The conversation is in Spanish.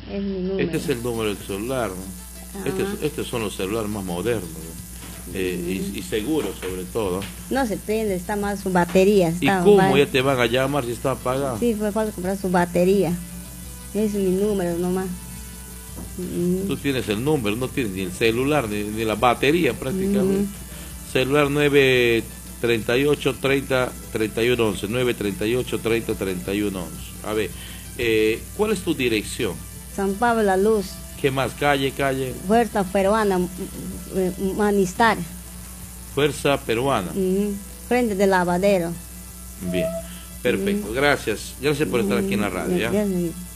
Es mi número. Este es el número del celular, ¿no? Estos son los celulares más modernos, ¿no? Y seguros sobre todo. No se prende, está mal su batería. Está ¿Y cómo mal. ya te van a llamar si está apagado? Sí, fue falta comprar su batería. Ese es mi número nomás. Tú tienes el número, no tienes ni el celular, ni la batería prácticamente. Celular 938 30 31 11, 938 30 31 11. A ver, ¿cuál es tu dirección? San Pablo La Luz. ¿Qué más? Calle. Fuerza Peruana, Manistar. Fuerza Peruana. Frente del lavadero. Bien, perfecto. Gracias por estar aquí en la radio. ¿Ya?